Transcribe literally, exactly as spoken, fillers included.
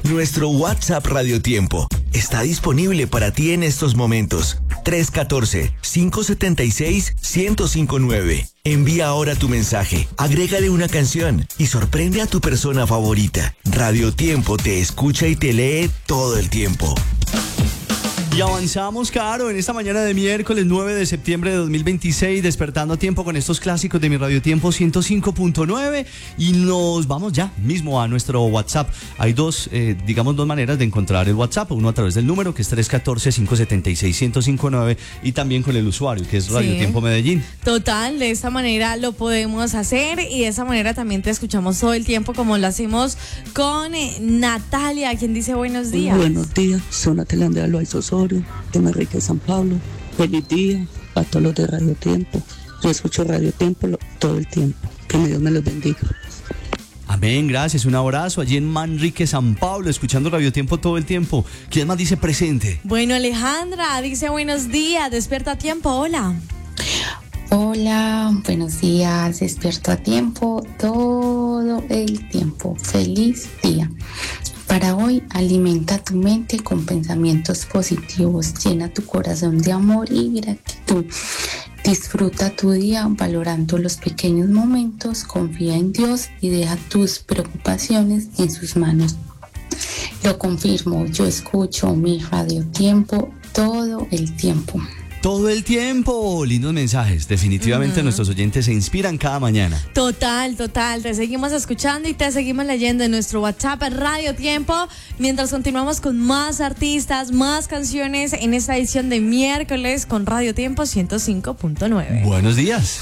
Nuestro WhatsApp Radio Tiempo está disponible para ti en estos momentos. tres uno cuatro, cinco siete seis, uno cero cinco nueve. Envía ahora tu mensaje, agrégale una canción y sorprende a tu persona favorita. Radio Tiempo te escucha y te lee todo el tiempo. Y avanzamos, Caro, en esta mañana de miércoles nueve de septiembre de dos mil veintiséis, despertando a tiempo con estos clásicos de mi Radio Tiempo ciento cinco punto nueve, y nos vamos ya mismo a nuestro WhatsApp. Hay dos, eh, digamos, dos maneras de encontrar el WhatsApp, uno a través del número, que es tres uno cuatro, cinco siete seis, uno cero cinco nueve, y también con el usuario, que es Radio Sí. Tiempo Medellín. Total, de esta manera lo podemos hacer y de esa manera también te escuchamos todo el tiempo, como lo hacemos con eh, Natalia, quien dice buenos días. Buenos días, soy Natalia Andrea Loaiza Osorio, de Manrique, San Pablo. Feliz día a todos los de Radio Tiempo. Yo escucho Radio Tiempo lo, todo el tiempo. Que Dios me los bendiga. Amén, gracias, un abrazo allí en Manrique, San Pablo, escuchando Radio Tiempo todo el tiempo. ¿Quién más dice presente? Bueno, Alejandra dice buenos días, despierta a tiempo, hola. Hola, buenos días, despierto a tiempo todo el tiempo. Feliz día. Para hoy, alimenta tu mente con pensamientos positivos, llena tu corazón de amor y gratitud. Disfruta tu día valorando los pequeños momentos, confía en Dios y deja tus preocupaciones en sus manos. Lo confirmo, yo escucho mi Radio Tiempo todo el tiempo. Todo el tiempo, lindos mensajes. Definitivamente Uh-huh. nuestros oyentes se inspiran cada mañana. Total, total, te seguimos escuchando y te seguimos leyendo en nuestro WhatsApp Radio Tiempo, mientras continuamos con más artistas, más canciones en esta edición de miércoles con Radio Tiempo ciento cinco punto nueve. Buenos días.